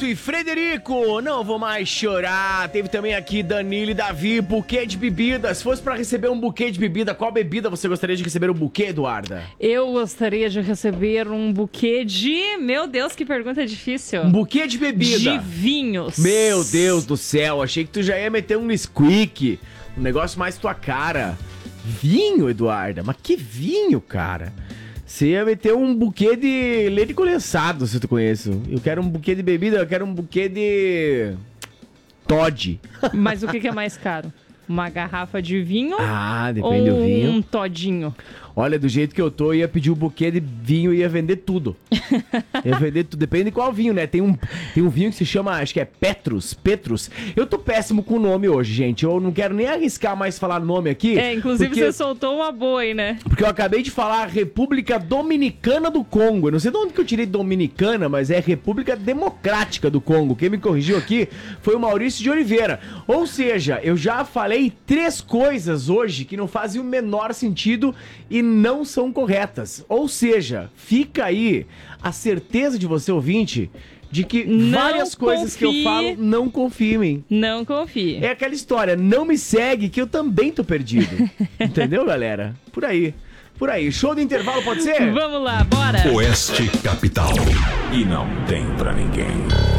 Renato e Frederico, não vou mais chorar. Teve também aqui Danilo e Davi, buquê de bebida. Se fosse pra receber um buquê de bebida, qual bebida você gostaria de receber um buquê, Eduarda? Eu gostaria de receber um buquê de... Meu Deus, que pergunta difícil. Um buquê de bebida. De vinhos. Meu Deus do céu, achei que tu já ia meter um Nesquik, um negócio mais tua cara. Vinho, Eduarda? Mas que vinho, cara? Você ia meter um buquê de leite condensado, se tu conhece. Eu quero um buquê de bebida, eu quero um buquê de... Todd. Mas o que é mais caro? Uma garrafa de vinho? Ah, depende do vinho. Ou um todinho? Olha, do jeito que eu tô, eu ia pedir um buquê de vinho e ia vender tudo. Ia vender tudo. Depende de qual vinho, né? Tem um vinho que se chama, acho que é Petrus. Eu tô péssimo com o nome hoje, gente. Eu não quero nem arriscar mais falar nome aqui. Inclusive você soltou uma boa aí, né? Porque eu acabei de falar República Dominicana do Congo. Eu não sei de onde que eu tirei Dominicana, mas é República Democrática do Congo. Quem me corrigiu aqui foi o Maurício de Oliveira. Ou seja, eu já falei 3 coisas hoje que não fazem o menor sentido e não são corretas. Ou seja, fica aí a certeza de você, ouvinte, de que várias coisas que eu falo, não confie em mim. Não confie. É aquela história, não me segue que eu também tô perdido. Entendeu, galera? Por aí. Show do intervalo, pode ser? Vamos lá, bora. Oeste Capital. E não tem pra ninguém.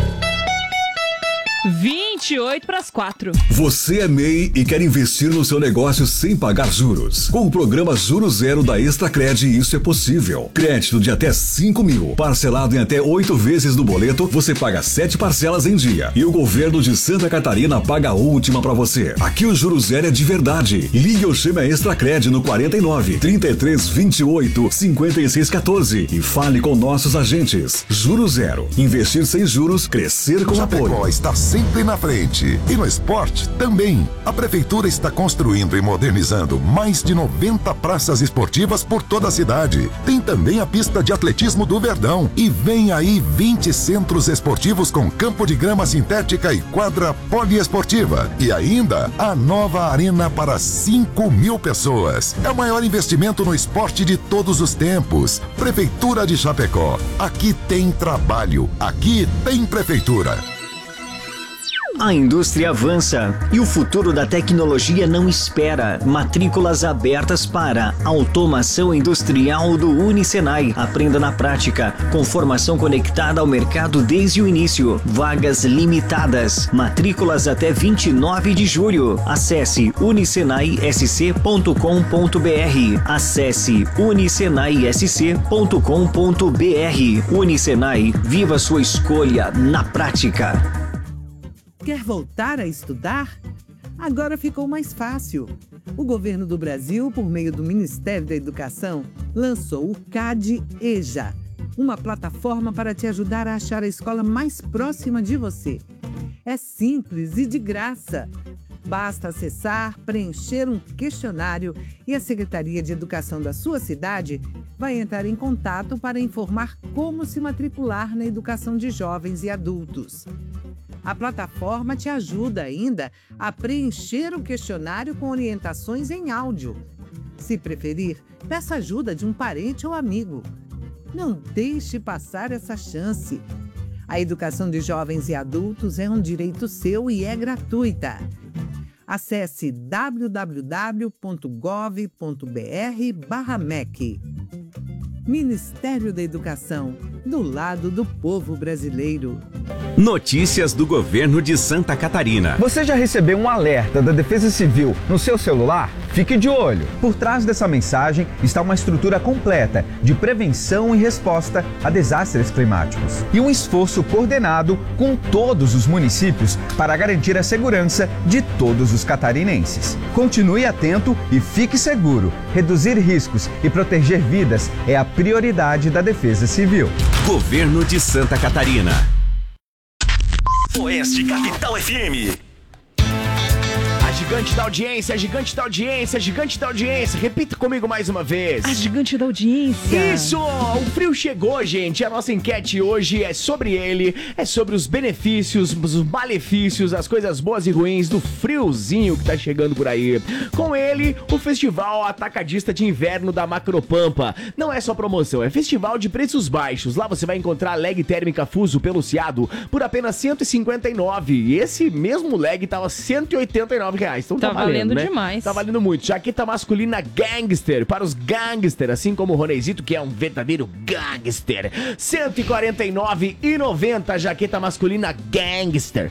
28 para as 4. Você é MEI e quer investir no seu negócio sem pagar juros. Com o programa Juro Zero da Extracred, isso é possível. Crédito de até 5 mil, parcelado em até 8 vezes no boleto, você paga 7 parcelas em dia. E o governo de Santa Catarina paga a última pra você. Aqui o Juro Zero é de verdade. Ligue ou chame a Extracred no 49 33 28 56 14 e fale com nossos agentes. Juro Zero. Investir sem juros, crescer com apoio. Chapecó está sempre na frente. E no esporte também. A prefeitura está construindo e modernizando mais de 90 praças esportivas por toda a cidade. Tem também a pista de atletismo do Verdão. E vem aí 20 centros esportivos com campo de grama sintética e quadra poliesportiva. E ainda a nova arena para 5 mil pessoas. É o maior investimento no esporte de todos os tempos. Prefeitura de Chapecó. Aqui tem trabalho. Aqui tem prefeitura. A indústria avança e o futuro da tecnologia não espera. Matrículas abertas para Automação Industrial do Unisenai. Aprenda na prática, com formação conectada ao mercado desde o início. Vagas limitadas. Matrículas até 29 de julho. Acesse unisenaisc.com.br. Acesse unisenaisc.com.br. Unisenai, viva sua escolha na prática. Quer voltar a estudar? Agora ficou mais fácil. O governo do Brasil, por meio do Ministério da Educação, lançou o CAD-EJA, uma plataforma para te ajudar a achar a escola mais próxima de você. É simples e de graça. Basta acessar, preencher um questionário e a Secretaria de Educação da sua cidade vai entrar em contato para informar como se matricular na educação de jovens e adultos. A plataforma te ajuda ainda a preencher o questionário com orientações em áudio. Se preferir, peça ajuda de um parente ou amigo. Não deixe passar essa chance. A educação de jovens e adultos é um direito seu e é gratuita. Acesse www.gov.br/MEC. Ministério da Educação, do lado do povo brasileiro. Notícias do governo de Santa Catarina. Você já recebeu um alerta da Defesa Civil no seu celular? Fique de olho. Por trás dessa mensagem está uma estrutura completa de prevenção e resposta a desastres climáticos. E um esforço coordenado com todos os municípios para garantir a segurança de todos os catarinenses. Continue atento e fique seguro. Reduzir riscos e proteger vidas é a prioridade da Defesa Civil. Governo de Santa Catarina. Oeste Capital FM. gigante da audiência, gigante da audiência, gigante da audiência. Repita comigo mais uma vez. A gigante da audiência. Isso! O frio chegou, gente. A nossa enquete hoje é sobre ele, é sobre os benefícios, os malefícios, as coisas boas e ruins do friozinho que tá chegando por aí. Com ele, o Festival Atacadista de Inverno da Macropampa. Não é só promoção, é festival de preços baixos. Lá você vai encontrar leg térmica Fuso peluciado por apenas R$159. E esse mesmo leg tava R$189. Então tá valendo, né? Demais. Tá valendo muito. Jaqueta masculina Gangster, para os gangster, assim como o Ronezito, que é um verdadeiro gangster. R$149,90. Jaqueta masculina Gangster.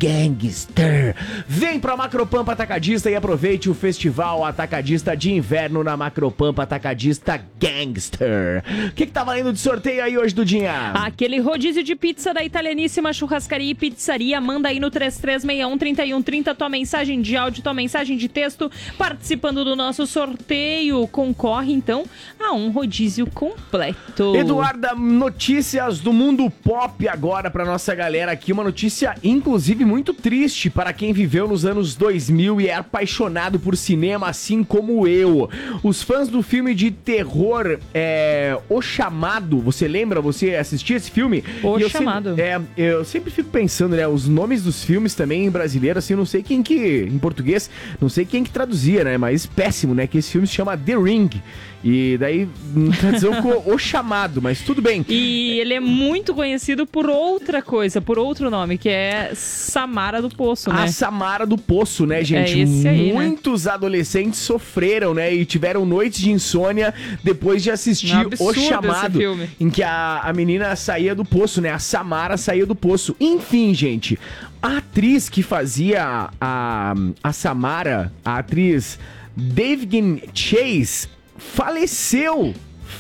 Vem pra Macropampa Atacadista e aproveite o Festival Atacadista de Inverno na Macropampa Atacadista Gangster. O que tá valendo de sorteio aí hoje, Dudinha? Aquele rodízio de pizza da Italianíssima Churrascaria e Pizzaria. Manda aí no 3361-3130 tua mensagem de áudio, tua mensagem de texto, participando do nosso sorteio. Concorre então a um rodízio completo. Eduarda, notícias do mundo pop agora pra nossa galera aqui. Uma notícia, inclusive, muito triste para quem viveu nos anos 2000 e é apaixonado por cinema, assim como eu. Os fãs do filme de terror O Chamado, você lembra? Você assistia esse filme? O Chamado. Eu sempre fico pensando, né? Os nomes dos filmes também em brasileiro, assim, eu não sei quem que, em português, não sei quem que traduzia, né? Mas péssimo, né? Que esse filme se chama The Ring. E daí, tradução ficou O Chamado, mas tudo bem. E ele é muito conhecido por outra coisa, por outro nome, que é Samara do Poço, né? A Samara do Poço, né, gente? É esse aí, muitos adolescentes sofreram, né? E tiveram noites de insônia depois de assistir O Chamado, em que a menina saía do poço, né? A Samara saía do poço. Enfim, gente, a atriz que fazia a Samara, a atriz Devgin Chase, faleceu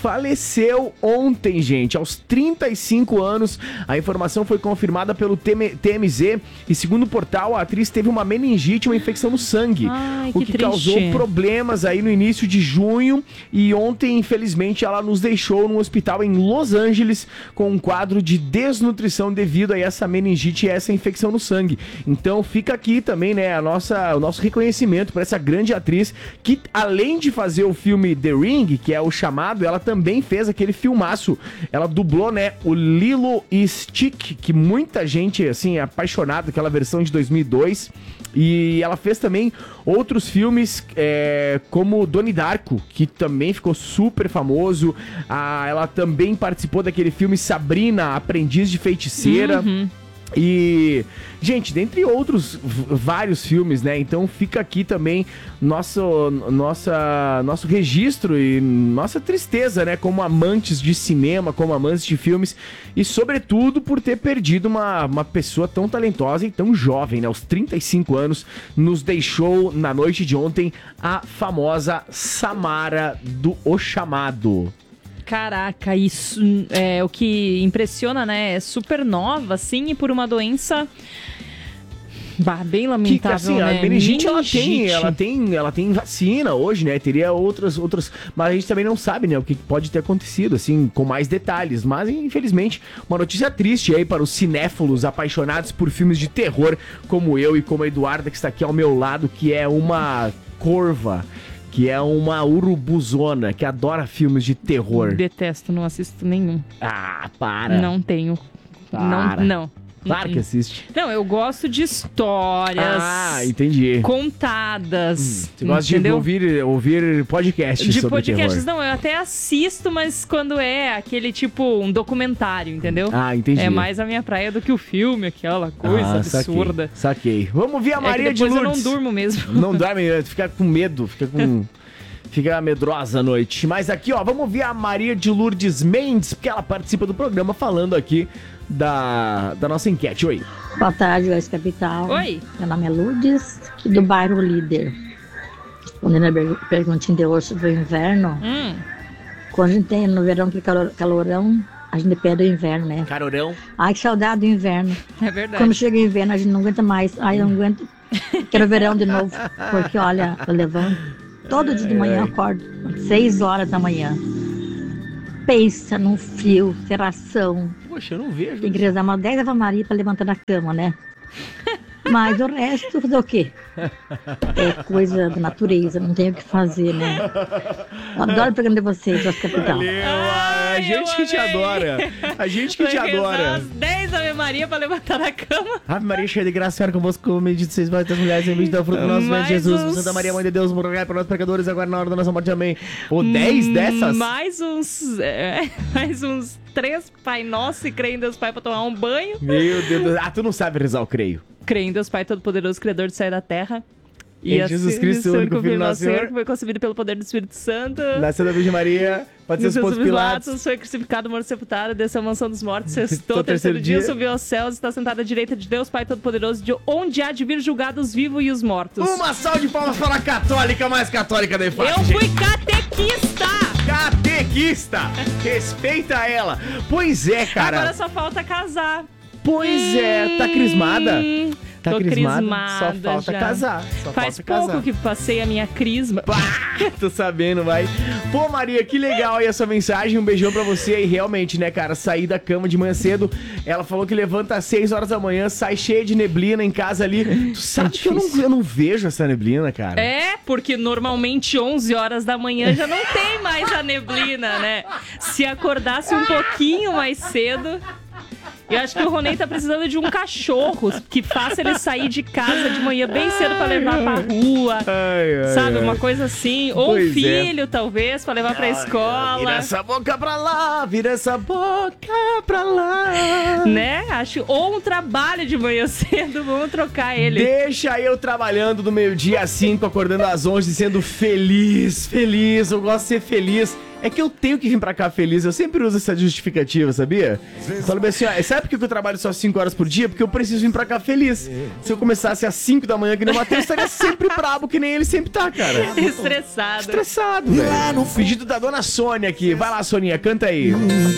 ontem, gente, aos 35 anos. A informação foi confirmada pelo TMZ e, segundo o portal, a atriz teve uma meningite, uma infecção no sangue. Ai, o que causou problemas aí no início de junho, e ontem, infelizmente, ela nos deixou num hospital em Los Angeles com um quadro de desnutrição devido a essa meningite e essa infecção no sangue. Então fica aqui também, né, o nosso reconhecimento para essa grande atriz que, além de fazer o filme The Ring, que é O Chamado, ela também fez aquele filmaço. Ela dublou, né, o Lilo e Stick, que muita gente, assim, é apaixonada, aquela versão de 2002. E ela fez também outros filmes, como Donnie Darko, que também ficou super famoso. Ela também participou daquele filme Sabrina, Aprendiz de Feiticeira. E, gente, dentre outros vários filmes, né? Então fica aqui também nosso registro e nossa tristeza, né? Como amantes de cinema, como amantes de filmes, e sobretudo por ter perdido uma pessoa tão talentosa e tão jovem, né? Aos 35 anos, nos deixou na noite de ontem a famosa Samara do O Chamado. Caraca, isso é o que impressiona, né? É super nova, assim, e por uma doença bem lamentável, que, assim, né? A meningite, ela tem vacina hoje, né? Teria outras, mas a gente também não sabe, né? O que pode ter acontecido, assim, com mais detalhes. Mas, infelizmente, uma notícia triste aí para os cinéfilos apaixonados por filmes de terror, como eu e como a Eduarda, que está aqui ao meu lado, que é uma corva, que é uma urubuzona, que adora filmes de terror. Detesto, não assisto nenhum. Ah, para. Não tenho. Para. Não. Claro que assiste. Não, eu gosto de histórias. Entendi. Contadas. Você gosta de ouvir podcasts sobre podcasts, terror. não, eu até assisto, mas quando é aquele tipo um documentário, entendeu? Entendi. É mais a minha praia do que o filme, aquela coisa absurda. Saquei. Vamos ver a Maria de Lourdes. Eu não durmo mesmo. Não dorme, fica com medo, fica medrosa à noite. Mas aqui, ó, vamos ver a Maria de Lourdes Mendes, porque ela participa do programa falando aqui da nossa enquete. Oi. Boa tarde, Oeste Capital. Oi. Meu nome é Lourdes, do bairro Líder. Respondendo a perguntinha de hoje sobre o inverno, quando a gente tem no verão aquele calorão, a gente pede o inverno, né? Calorão. Ai, que saudade do inverno. É verdade. Quando chega o inverno, a gente não aguenta mais. Ai, eu não aguento. Quero verão de novo. Porque, olha, eu levanto todo dia de manhã, eu acordo 6 horas da manhã. Pensa num frio, serração. Poxa, eu não vejo. Tem que rezar uma 10 Ave Maria pra levantar da cama, né? Mas o resto, fazer o quê? É coisa da natureza, não tem o que fazer, né? Eu adoro o programa de vocês, Voz Capital. Valeu, a gente que te adora. A gente que te adora. Às 10 Ave Maria pra levantar da cama. Ave Maria, cheia de graça, Senhora convosco, bendito sois vós das mulheres, e bendito é o fruto do nosso ventre, Jesus. Santa Maria, Mãe de Deus, rogai por nós pecadores, agora na hora da nossa morte, amém. Ou 10 dessas? Mais uns 3 Pai Nosso e creio em Deus Pai pra tomar um banho. Meu Deus, tu não sabe rezar o creio. Creio em Deus Pai Todo-Poderoso, Criador do céu e da terra. E Jesus Cristo, o único Filho nosso Senhor, que foi concebido pelo poder do Espírito Santo. Nasceu da Virgem Maria, pode ser os Pôncio Pilatos. Foi crucificado, morto, sepultado, desceu à mansão dos mortos, sextou, terceiro dia, subiu aos céus, está sentado à direita de Deus, Pai Todo-Poderoso, de onde há de vir julgar os vivos e os mortos. Uma salva de palmas para a católica mais católica da EFAP. Eu fui catequista! Catequista! Respeita ela. Pois é, cara. Agora só falta casar. Pois é, tá crismada? Tá Tô crismada, só crismada falta já. casar. Faz pouco que passei a minha crisma. Tô sabendo, vai. Pô, Maria, que legal aí a sua mensagem. Um beijão pra você aí. Realmente, né, cara, sair da cama de manhã cedo. Ela falou que levanta às 6 horas da manhã, sai cheia de neblina em casa ali. Tu sabe que eu não vejo essa neblina, cara. É, porque normalmente 11 horas da manhã já não tem mais a neblina, né? Se acordasse um pouquinho mais cedo... Eu acho que o Ronei tá precisando de um cachorro que faça ele sair de casa de manhã bem cedo pra levar pra rua, sabe? Uma coisa assim. Ou um filho, talvez, pra levar pra escola. Vira essa boca pra lá, vira essa boca pra lá. Né? Acho. Ou um trabalho de manhã cedo, vamos trocar ele. Deixa eu trabalhando do meio-dia às 5, acordando às 11, sendo feliz. Eu gosto de ser feliz. É que eu tenho que vir pra cá feliz, eu sempre uso essa justificativa, sabia? Falo bem assim, ó, sabe por que eu trabalho só 5 horas por dia? Porque eu preciso vir pra cá feliz. Se eu começasse às 5 da manhã, que nem o Matheus, eu estaria sempre brabo, que nem ele sempre tá, cara. Estressado, velho. Pedido da dona Sônia aqui. Vai lá, Soninha, canta aí.